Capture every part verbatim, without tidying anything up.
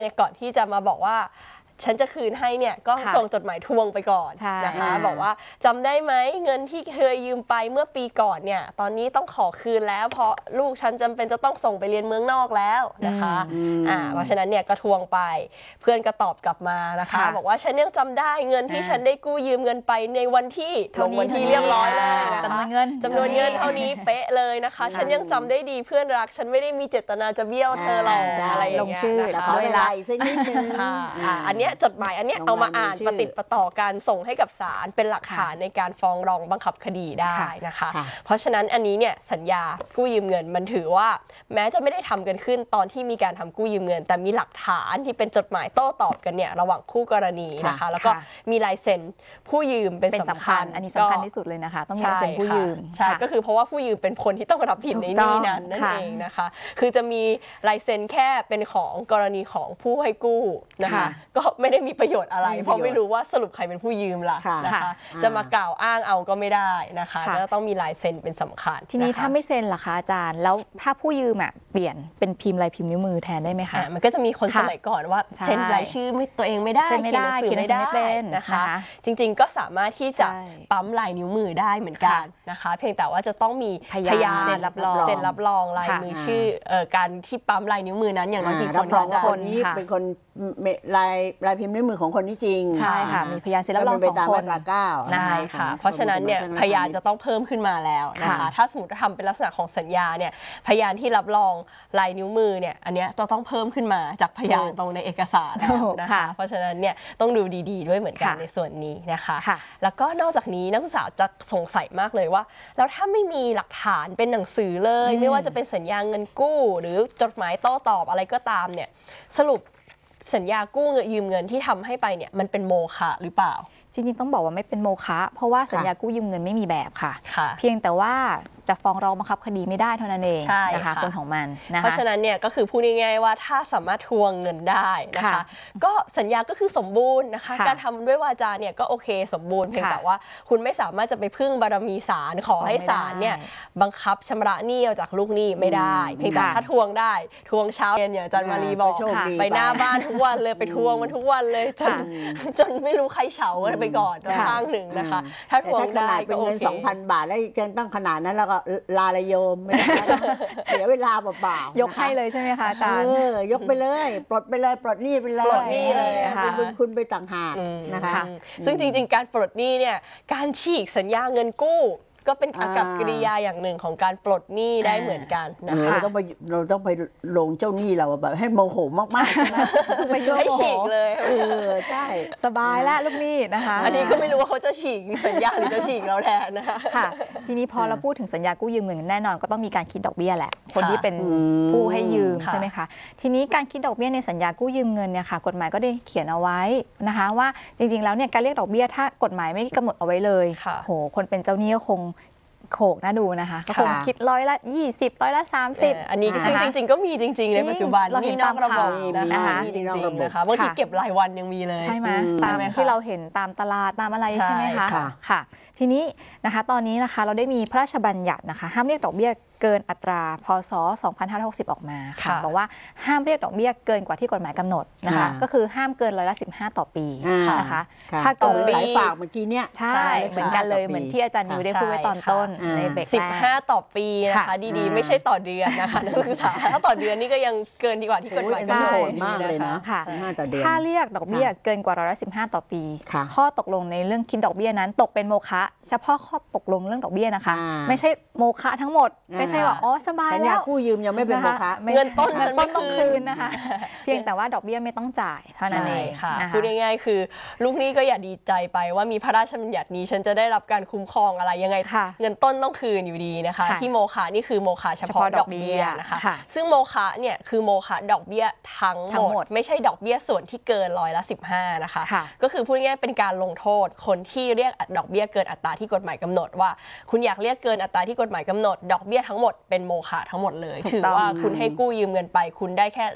ก่อนที่จะมาบอกว่าฉันจะคืนให้เนี่ยก็ส่งจดหมายทวงไปก่อนนะคะบอกว่าจำได้ไหมเงินที่เคยยืมไปเมื่อปีก่อนเนี่ยตอนนี้ต้องขอคืนแล้วเพราะลูกฉันจำเป็นจะต้องส่งไปเรียนเมืองนอกแล้วนะคะอ่าเพราะฉะนั้นเนี่ยก็ทวงไปเพื่อนก็ตอบกลับมานะคะบอกว่าฉันยังจำได้เงินที่ฉันได้กู้ยืมเงินไปในวันที่ลงวันที่เรียบร้อยเลยจำนวนเงินจำนวนเงินเท่านี้เป๊ะเลยนะคะฉันยังจำได้ดีเพื่อนรักฉันไม่ได้มีเจตนาจะเบี้ยวเธอหรอกอะไรอย่างเงี้ยลงชื่อขอเวลาอีกสักนิดนึงอันเนี้ยจดหมายอันเนี้ยเอามาอ่านประติดประต่อการส่งให้กับศาลเป็นหลักฐานในการฟ้องร้องบังคับคดีได้นะคะเพราะฉะนั้นอันนี้เนี่ยสัญญากู้ยืมเงินมันถือว่าแม้จะไม่ได้ทำกันขึ้นตอนที่มีการทำกู้ยืมเงินแต่มีหลักฐานที่เป็นจดหมายโต้ตอบกันเนี่ยระหว่างคู่กรณีนะคะแล้วก็มีลายเซ็นผู้ยืมเป็นสำคัญอันนี้สำคัญที่สุดเลยนะคะต้องมีลายเซ็นผู้ยืมใช่ก็คือเพราะว่าผู้ยืมเป็นคนที่ต้องรับผิดในหนี้นั้นนั่นเองนะคะคือจะมีลายเซ็นแค่เป็นของกรณีของผู้ให้กู้นะคะก็ไม่ได้มีประโยชน์อะไรเพราะไม่รู้ว่าสรุปใครเป็นผู้ยืมล่ะนะคะจะมากล่าวอ้างเอาก็ไม่ได้นะคะแล้วต้องมีลายเซ็นเป็นสำคัญทีนี้ถ้าไม่เซ็นล่ะคะอาจารย์แล้วถ้าผู้ยืมอ่ะเปลี่ยนเป็นพิมพ์ลายพิมพ์นิ้วมือแทนได้ไหมคะมันก็จะมีคนสมัยก่อนว่าเซ็นรายชื่อตัวเองไม่ได้เขียนหนังสือไม่ได้นะคะจริงๆก็สามารถที่จะปั๊มลายนิ้วมือได้เหมือนกันนะคะเพียงแต่ว่าจะต้องมีพยานเซ็นรับรองเซ็นรับรองลายมือชื่อการที่ปั๊มลายนิ้วมือนั้นอย่างน้อยกี่คนสองคนนี้เป็นคนลายลายพิมพ์นิ้วมือของคนนี้จริงใช่ค่ะมีพยานเซ็นรับรองสองคนใช่ค่ะเพราะฉะนั้นเนี่ยพยานจะต้องเพิ่มขึ้นมาแล้วนะคะถ้าสมมติทำเป็นลักษณะของสัญญาเนี่ยพยานที่รับรองลายนิ้วมือเนี่ยอันเนี้ยต้องต้องเพิ่มขึ้นมาจากพยานตรงในเอกสารนะคะเพราะฉะนั้นเนี่ยต้องดูดีๆด้วยเหมือนกันในส่วนนี้นะคะแล้วก็นอกจากนี้นักศึกษาจะสงสัยมากเลยว่าแล้วถ้าไม่มีหลักฐานเป็นหนังสือเลยไม่ว่าจะเป็นสัญญาเงินกู้หรือจดหมายโต้ตอบอะไรก็ตามเนี่ยสรุปสัญญากู้เงินยืมเงินที่ทำให้ไปเนี่ยมันเป็นโมฆะหรือเปล่าจริงๆต้องบอกว่าไม่เป็นโมฆะเพราะว่าสัญญากู้ยืมเงินไม่มีแบบค่ะเพียงแต่ว่าจะฟ้องร้องบังคับคดีไม่ได้เท่านั้นเองนะคะคนของมันนะคะเพราะฉะนั้นเนี่ยก็คือพูดง่ายๆว่าถ้าสามารถทวงเงินได้นะคะก็สัญญาก็คือสมบูรณ์นะคะการทำด้วยวาจาเนี่ยก็โอเคสมบูรณ์เพียงแต่ว่าคุณไม่สามารถจะไปพึ่งบารมีศาลขอให้ศาลเนี่ยบังคับชำระหนี้ออกจากลูกหนี้ไม่ได้เพียงแต่ถ้าทวงได้ทวงเช้าเย็นอย่างอาจารย์มารีบอกไปหน้าบ้านทุกวันเลยไปทวงมันทุกวันเลยจนจนไม่รู้ใครเฉาไปก่อนข้างหนึ่งนะคะถ้าทวงได้เป็นเงิน สองพัน บาทแล้วยังต้องขนาดนั้นแล้วก็ลาลโยมไม่ได้เสียเวลาเปล่าๆยกให้เลยใช่ไหมคะอาจารย์ยกไปเลยปลดไปเลยปลดหนี้ไปเลยปลดหนี้เลยเป็นบุญคุณไปต่างหากนะคะซึ่งจริงๆการปลดหนี้เนี่ยการฉีกสัญญาเงินกู้ก็เป็นอากับกิริยาอย่างหนึ่งของการปลดหนี้ได้เหมือนกันนะคะเราต้องไปเราต้องไปลงเจ้าหนี้เราแบบให้โมโหมากๆให้ฉีกเลยเออใช่สบายแล้วลูกหนี้นะคะอันนี้ก็ไม่รู้ว่าเขาจะฉีกสัญญาหรือจะฉีกเราแทนนะคะค่ะทีนี้พอเราพูดถึงสัญญากู้ยืมเงินแน่นอนก็ต้องมีการคิดดอกเบี้ยแหละคนที่เป็นผู้ให้ยืมใช่ไหมคะทีนี้การคิดดอกเบี้ยในสัญญากู้ยืมเงินเนี่ยค่ะกฎหมายก็ได้เขียนเอาไว้นะคะว่าจริงๆแล้วเนี่ยการเรียกดอกเบี้ยถ้ากฎหมายไม่กำหนดเอาไว้เลยโหคนเป็นเจ้าหนี้ก็คงโขกน่าดูนะคะก็คงคิดร้อยละยี่สิบร้อยละสามสิบอันนี้ซึ่งจริงๆก็มีจริงๆในปัจจุบันนี่นอกระบบนะคะมีจริงๆนะคะบางทีเก็บรายวันยังมีเลยใช่ไหมตามที่เราเห็นตามตลาดตามอะไรใช่ไหมคะค่ะทีนี้นะคะตอนนี้นะคะเราได้มีพระราชบัญญัตินะคะห้ามเรียกดอกเบี้ยเกินอัตราพ.ศ. สองพันห้าร้อยหกสิบออกมาค่ะบอกว่าห้ามเรียกดอกเบี้ยเกินกว่าที่กฎหมายกำหนดนะคะก็คือห้ามเกินร้อยละสิบห้าต่อปีนะคะถ้าเกินขายฝากเมื่อกี้เนี่ยใช่เหมือนกันเลยเหมือนที่อาจารย์นิวได้พูดไว้ตอนต้นในเบรกแรกสิบห้าต่อปีนะคะดีๆไม่ใช่ต่อเดือนนะคะนักศึกษาถ้าต่อเดือนนี่ก็ยังเกินดีกว่าที่กฎหมายกำหนดมากเลยนะถ้าเรียกดอกเบี้ยเกินกว่าร้อยละสิบห้าต่อปีข้อตกลงในเรื่องคิดดอกเบี้ยนั้นตกเป็นโมฆะเฉพาะข้อตกลงเรื่องดอกเบี้ยนะคะไม่ใช่โมฆะทั้งหมดไม่ใช่ว่าอ๋อสบายแล้วกู้ยืมยังไม่เป็นโมฆะเงินต้นเงินต้นต้องคืนนะคะเพียงแต่ว่าดอกเบี้ยไม่ต้องจ่ายเท่านั้นเองค่ะพูดง่ายๆคือลูกหนี้ก็อย่าดีใจไปว่ามีพระราชบัญญัตินี้ฉันจะได้รับการคุ้มครองอะไรยังไงเงินต้นต้องคืนอยู่ดีนะคะที่โมฆะนี่คือโมฆะเฉพาะดอกเบี้ยนะคะซึ่งโมฆะเนี่ยคือโมฆะดอกเบี้ยทั้งหมดไม่ใช่ดอกเบี้ยส่วนที่เกินร้อยละสิบห้านะคะก็คือพูดง่ายๆเป็นการลงโทษคนที่เรียกดอกเบี้ยเกินอัตราที่กฎหมายกำหนดว่าคุณอยากเรียกเกินอัตราที่กฎหมายกำหนดดอกเบี้ยทั้งหมดเป็นโมฆะทั้งหมดเลยถือว่าคุณให้กู้ยืมเงินไปคุณได้แค่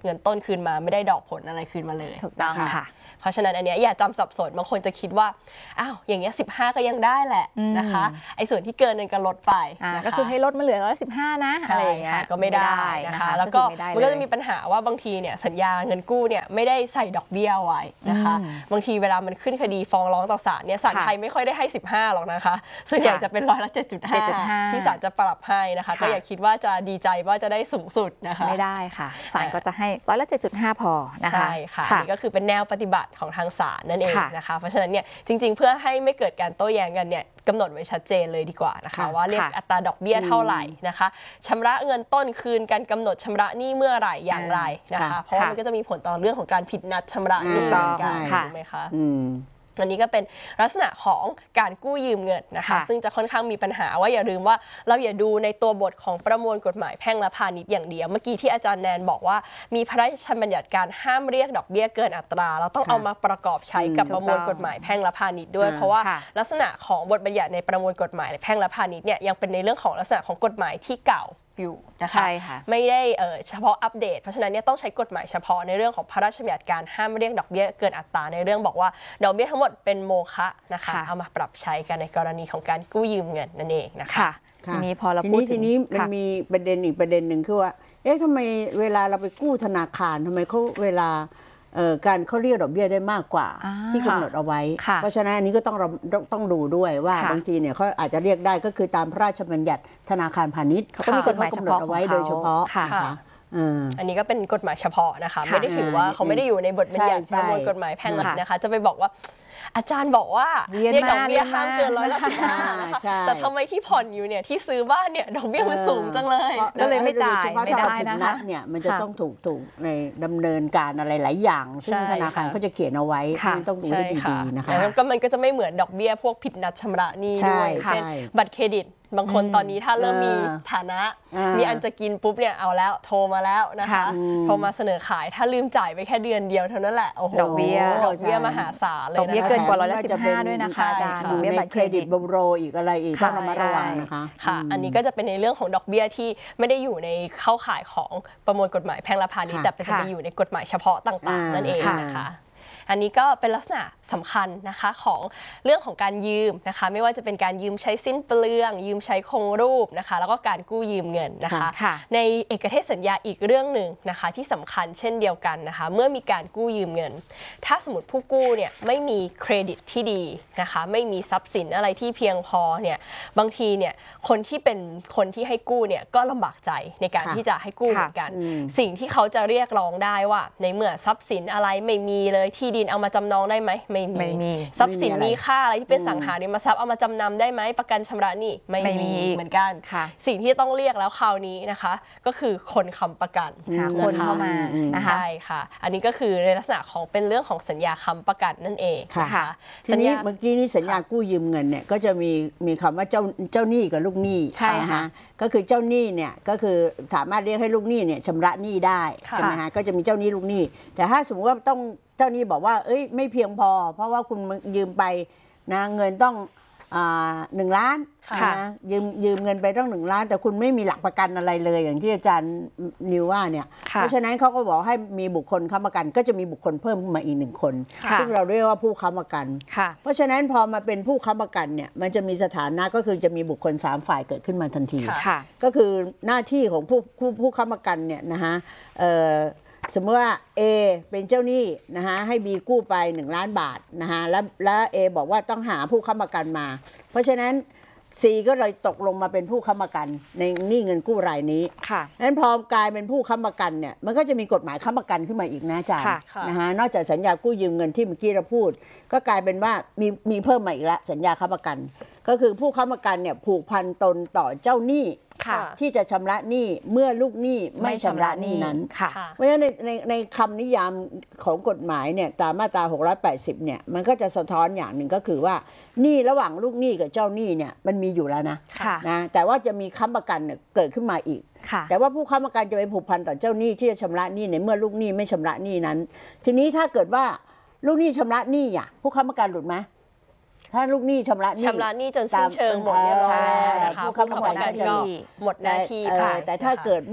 เงินต้นคืนมาไม่ได้ดอกผลอะไรคืนมาเลยถูกต้องค่ะเพราะฉะนั้นอันเนี้ยอย่าจำสับสนบางคนจะคิดว่าอ้าวอย่างเงี้ยสิบห้าก็ยังได้แหละนะคะไอ้ส่วนที่เกินนั้นก็ลดไปนะคะก็คือให้ลดมาเหลือร้อยสิบห้านะอะไรอย่างเงี้ยก็ไม่ได้นะคะแล้วก็มันก็จะมีปัญหาว่าบางทีเนี่ยสัญญาเงินกู้เนี่ยไม่ได้ใส่ดอกเบี้ยไว้นะคะบางทีเวลามันขึ้นคดีฟ้องร้องต่อศาลเนี่ยศาลไทยไม่ค่อยได้ให้สิบห้าหรอกนะคะส่วนใหญ่จะเป็นร้อยละเจ็ดจุดห้าที่ศาลจะปรับให้นะคะก็อย่าคิดว่าจะดีใจว่าจะได้สูงสุดนะคะไม่ได้ค่ะศาลก็จะให้ร้อยละเจ็ดจุดห้าพอนะคะใช่ค่ะนี่ก็คือเป็นแนวปฏิบัติของทางศาลนั่นเองนะคะเพราะฉะนั้นเนี่ยจริงๆเพื่อให้ไม่เกิดการโต้แย้งกันเนี่ยกำหนดไว้ชัดเจนเลยดีกว่านะคะว่าเรียกอัตราดอกเบี้ยเท่าไหร่นะคะชำระเงินต้นคืนการกำหนดชำระหนี้เมื่อไหร่อย่างไรนะคะเพราะว่ามันก็จะมีผลต่อเรื่องของการผิดนัดชำระหนี้กันถูกไหมคะอันนี้ก็เป็นลักษณะของการกู้ยืมเงินนะคะซึ่งจะค่อนข้างมีปัญหาว่าอย่าลืมว่าเราอย่าดูในตัวบทของประมวลกฎหมายแพ่งและพาณิชย์อย่างเดียวเมื่อกี้ที่อาจารย์แนนบอกว่ามีพระราชบัญญัติการห้ามเรียกดอกเบี้ยเกินอัตราเราต้องเอามาประกอบใช้กับประมวลกฎหมายแพ่งและพาณิชย์ด้วยเพราะว่าลักษณะของบทบัญญัติในประมวลกฎหมายแพ่งและพาณิชย์เนี่ยยังเป็นในเรื่องของลักษณะของกฎหมายที่เก่าอยู่นะคะไม่ได้เฉพาะอัปเดตเพราะฉะนั้นเนี่ยต้องใช้กฎหมายเฉพาะในเรื่องของพระราชบัญญัติการห้ามเรียกดอกเบี้ยเกินอัตราในเรื่องบอกว่าดอกเบี้ยทั้งหมดเป็นโมฆะนะคะเอามาปรับใช้กันในกรณีของการกู้ยืมเงินนั่นเองนะคะทีนี้พอเราพูดทีนี้มันมีประเด็นอีกประเด็นหนึ่งคือว่าเอ๊ะทำไมเวลาเราไปกู้ธนาคารทำไมเขาเวลาการเขาเรียกดอกเบี้ยได้มากกว่าที่กำหนดเอาไว้เพราะฉะนั้นอันนี้ก็ต้องเราต้องดูด้วยว่าบางทีเนี่ยเขาอาจจะเรียกได้ก็คือตามพระราชบัญญัติธนาคารพาณิชย์เขาก็มีกฎหมายเฉพาะเอาไว้โดยเฉพาะอันนี้กดอกเบี้ยเฉพาะนะคะไม่ได้ถือว่าเขาไม่ได้อยู่ในบทบัญญัติประมวลกฎหมายแพ่งนะคะจะไปบอกว่าอาจารย์บอกว่าเรียกดอกเบี้ยห้ามเกินร้อยละสิบห้าแต่ทำไมที่ผ่อนอยู่เนี่ยที่ซื้อบ้านเนี่ยดอกเบี้ยมันสูงจังเลยก็เลยไม่จ่ายไม่ได้นะคะเนี่ยมันจะต้องถูกถูกในดำเนินการอะไรหลายอย่างซึ่งธนาคารเขาจะเขียนเอาไว้ต้องดูให้ดีๆนะคะแล้วก็มันก็จะไม่เหมือนดอกเบี้ยพวกผิดนัดชำระหนี้ด้วยเช่นบัตรเครดิตบางคนตอนนี้ถ้าเริ่มมีฐานะมีอันจะกินปุ๊บเนี่ยเอาแล้วโทรมาแล้วนะคะโทรมาเสนอขายถ้าลืมจ่ายไปแค่เดือนเดียวเท่านั้นแหละโอ้โหดอกเบี้ยดอกเบี้ยมหาศาลเลยดอกเบี้ยเกินกว่าร้อยละสิบห้าด้วยนะคะอาจารย์ดอกเบี้ยบัตรเครดิตบมโรอีกอะไรอีกต้องระมัดระวังนะคะค่ะอันนี้ก็จะเป็นในเรื่องของดอกเบี้ยที่ไม่ได้อยู่ในเข้าข่ายของประมวลกฎหมายแพ่งและพาณิชย์แต่จะไปอยู่ในกฎหมายเฉพาะต่างๆนั่นเองนะคะอันนี้ก็เป็นลักษณะสำคัญนะคะของเรื่องของการยืมนะคะไม่ว่าจะเป็นการยืมใช้สิ้นเปลืองยืมใช้คงรูปนะคะแล้วก็การกู้ยืมเงินนะคะในเอกเทศสัญญาอีกเรื่องหนึ่งนะคะที่สำคัญเช่นเดียวกันนะคะเมื่อมีการกู้ยืมเงินถ้าสมมติผู้กู้เนี่ยไม่มีเครดิตที่ดีนะคะไม่มีทรัพย์สินอะไรที่เพียงพอเนี่ยบางทีเนี่ยคนที่เป็นคนที่ให้กู้เนี่ยก็ลำบากใจในการที่จะให้กู้เหมือนกันสิ่งที่เขาจะเรียกร้องได้ว่าในเมื่อทรัพย์สินอะไรไม่มีเลยที่ดินเอามาจำนองได้ไหมไม่มีทรัพย์สินมีค่าอะไรที่เป็นสังหาริมทรัพย์เอามาจำนำได้ไหมประกันชำระหนี้ไม่มีเหมือนกันสิ่งที่ต้องเรียกแล้วคราวนี้นะคะก็คือคนค้ำประกันหาคนเข้ามาใช่ค่ะอันนี้ก็คือในลักษณะของเป็นเรื่องของสัญญาค้ำประกันนั่นเองค่ะทีนี้เมื่อกี้นี้สัญญากู้ยืมเงินเนี่ยก็จะมีมีคำว่าเจ้าเจ้าหนี้กับลูกหนี้ใช่ค่ะก็คือเจ้าหนี้เนี่ยก็คือสามารถเรียกให้ลูกหนี้เนี่ยชำระหนี้ได้ใช่ไหมคะก็จะมีเจ้าหนี้ลูกหนี้แต่ถ้าสมมติว่าต้องเจ้าหนี้บอกว่าเอ้ยไม่เพียงพอเพราะว่าคุณยืมไปนะเงินต้องหนึ่งล้านนะยืมยืมเงินไปต้องหนึ่งล้านแต่คุณไม่มีหลักประกันอะไรเลยอย่างที่อาจารย์นิวว่าเนี่ยเพราะฉะนั้นเขาก็บอกให้มีบุคคลค้ำประกันก็จะมีบุคคลเพิ่มขึ้นมาอีกหนึ่งคนซึ่งเราเรียกว่าผู้ค้ำประกันเพราะฉะนั้นพอมาเป็นผู้ค้ำประกันเนี่ยมันจะมีสถานะก็คือจะมีบุคคลสามฝ่ายเกิดขึ้นมาทันทีก็คือหน้าที่ของผู้ผู้ผู้ค้ำประกันเนี่ยนะฮะสมมติว่า A เป็นเจ้าหนี้นะฮะให้ B กู้ไปหนึ่งล้านบาทนะฮะแล้วแล้ว A บอกว่าต้องหาผู้ค้ำประกันมาเพราะฉะนั้น C ก็เลยตกลงมาเป็นผู้ค้ำประกันในหนี้เงินกู้รายนี้ค่ะงั้นพอกลายเป็นผู้ค้ำประกันเนี่ยมันก็จะมีกฎหมายค้ำประกันขึ้นมาอีกนะอาจารย์นะฮะนอกจากสัญญากู้ยืมเงินที่เมื่อกี้เราพูดก็กลายเป็นว่ามีมีเพิ่มมาอีกละสัญญาค้ำประกันก็คือผู้ค้ำประกันเนี่ยผูกพันตนต่อเจ้าหนี้ที่จะชำระหนี้เมื่อลูกหนี้ไม่ชำระหนี้นั้นเพราะฉะนั้นในในในคำนิยามของกฎหมายเนี่ยตามมาตราหกร้อยแปดสิบเนี่ยมันก็จะสะท้อนอย่างหนึ่งก็คือว่าหนี้ระหว่างลูกหนี้กับเจ้าหนี้เนี่ยมันมีอยู่แล้วนะนะแต่ว่าจะมีค้ำประกันเกิดขึ้นมาอีกแต่ว่าผู้ค้ำประกันจะไปผูกพันต่อเจ้าหนี้ที่จะชำระหนี้ในเมื่อลูกหนี้ไม่ชำระหนี้นั้นทีนี้ถ้าเกิดว่าลูกหนี้ชำระหนี้อ่ะผู้ค้ำประกันหลุดไหมถ้าลูกหนี้ชำระหนี้ชำระหนี้จนสิ้นเชิงหมดเรียบร้อยแล้วนะคะผู้ค้ำประกันก็หมดหน้าที่ค่ะแต่ถ้าเกิดว่า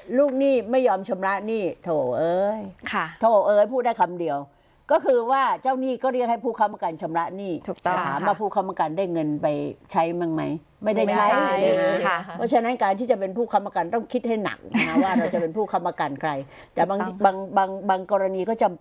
ลูกหนี้ไม่ยอมชำระหนี้โถเอ้ยค่ะโถเอ้ยพูดได้คำเดียว ก็คือว่าเจ้าหนี้ก็เรียกให้ผู้ค้ำประกันชำระหนี้ถูกต้องถามค่ะว่าผู้ค้ำประกันได้เงินไปใช้มั้งไหมไม่ได้ใช้ไม่ได้ใช้นะคะค่ะเพราะฉะนั้นการที่จะเป็นผู้ค้ำประกันต้องคิดให้หนักนะว่าเราจะเป็นผู้ค้ำประกันใคร แต่บางถูกต้องบางบางบางกรณีก็จำ